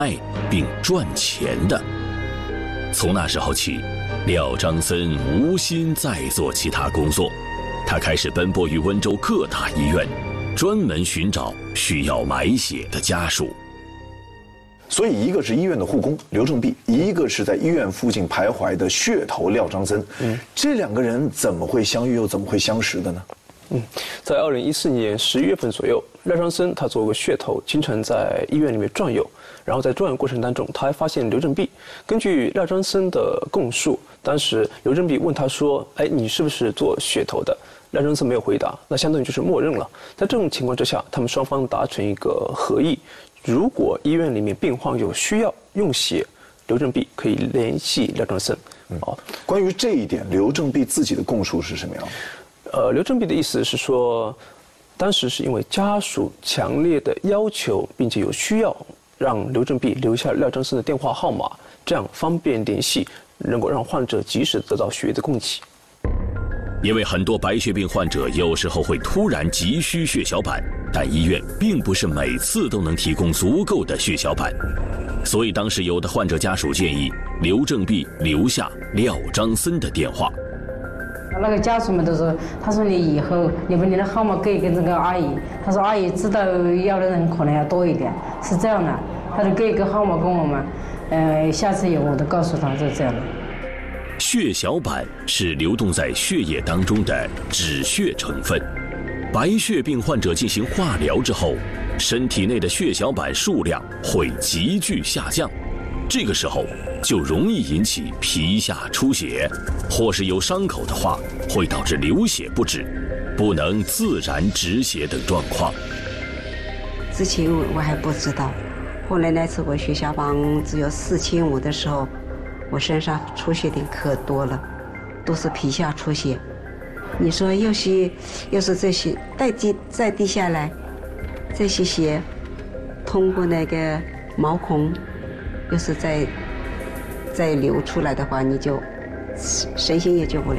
并赚钱的。从那时候起，廖章森无心再做其他工作，他开始奔波于温州各大医院，专门寻找需要买血的家属。 所以，一个是医院的护工刘正弼，一个是在医院附近徘徊的噱头廖章森。这两个人怎么会相遇，又怎么会相识的呢？ 在2014年11月份左右，廖章森他作为噱头，经常在医院里面转悠。然后在转悠过程当中，他还发现刘正弼。根据廖章森的供述，当时刘正弼问他说：“哎，你是不是做噱头的？”廖章森没有回答，那相当于就是默认了。在这种情况之下，他们双方达成一个合议：如果医院里面病患有需要用血，刘正弼可以联系廖章森。 关于这一点，刘正弼自己的供述是什么样的？ 刘正弼的意思是说，当时是因为家属强烈的要求，并且有需要，让刘正弼留下廖章森的电话号码，这样方便联系，能够让患者及时得到血液的供给。 因为很多白血病患者有时候会突然急需血小板，但医院并不是每次都能提供足够的血小板，所以当时有的患者家属建议刘正弼留下廖章森的电话。 那个家属们都说，他说你以后你把你的号码给这个阿姨，他说阿姨知道要的人可能要多一点，是这样的，他就给一个号码跟我们，下次有我都告诉他是这样的。 血小板是流动在血液当中的脂血成分，白血病患者进行化疗之后，身体内的血小板数量会急剧下降，这个时候就容易引起皮下出血，或是有伤口的话，会导致流血不止，不能自然止血等状况。 之前我还不知道，后来那次我血小板只有4500的时候，我身上出血点可多了，都是皮下出血。你说要是这些再滴下来，这些血通过那个毛孔，要是再流出来的话，你就身心也救不了。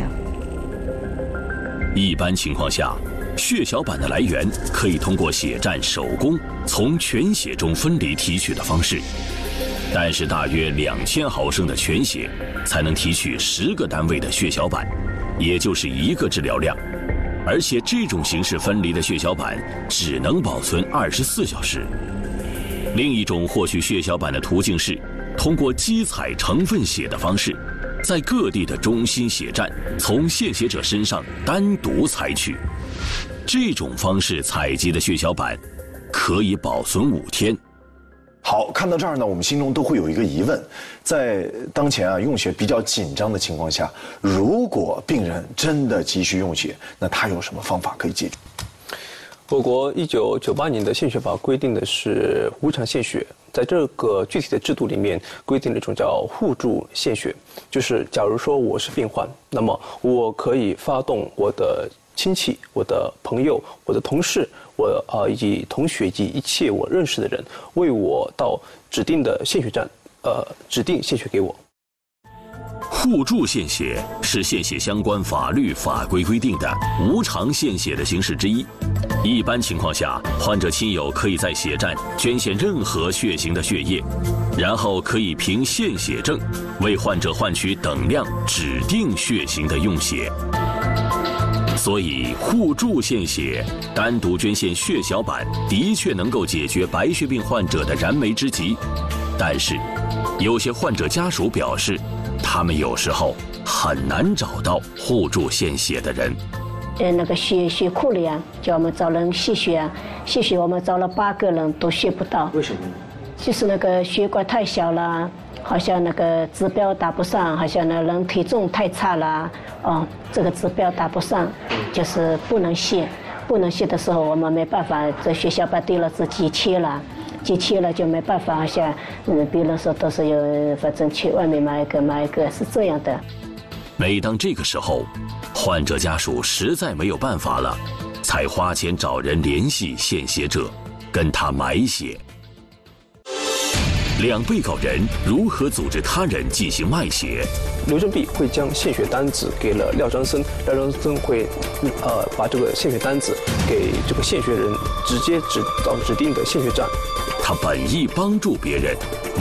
一般情况下，血小板的来源可以通过血站手工从全血中分离提取的方式，但是大约2000毫升的全血才能提取10个单位的血小板，也就是1个治疗量。而且这种形式分离的血小板只能保存24小时。另一种获取血小板的途径是通过机采成分血的方式，在各地的中心血站从献血者身上单独采取。这种方式采集的血小板可以保存5天。 好，看到这儿呢，我们心中都会有一个疑问：在当前用血比较紧张的情况下，如果病人真的急需用血，那他有什么方法可以解决？ 我国1998年的献血法规定的是无偿献血，在这个具体的制度里面规定了一种叫互助献血，就是假如说我是病患，那么我可以发动我的亲戚、我的朋友、我的同事，以及同学及一切我认识的人，为我到指定的献血站，指定献血给我。 互助献血是献血相关法律法规规定的无偿献血的形式之一。一般情况下，患者亲友可以在血站捐献任何血型的血液，然后可以凭献血证为患者换取等量指定血型的用血。所以，互助献血、单独捐献血小板的确能够解决白血病患者的燃眉之急，但是，有些患者家属表示，他们有时候很难找到互助献血的人。 那个血库里啊，叫我们找人吸血啊，吸血我们找了8个人都吸不到。 为什么？ 就是那个血管太小了，好像那个指标达不上，好像那人体重太差了，这个指标达不上，就是不能吸。不能吸的时候，我们没办法，这血小板低了是急切了。急切了就没办法，好像别人说都是有，反正去外面买一个是这样的。 每当这个时候，患者家属实在没有办法了，才花钱找人联系献血者，跟他买血。 两被告人如何组织他人进行卖血。 刘振弼会将献血单子给了廖章森，廖章森会把这个献血单子给这个献血人，直接指到指定的献血站。 他本意帮助别人，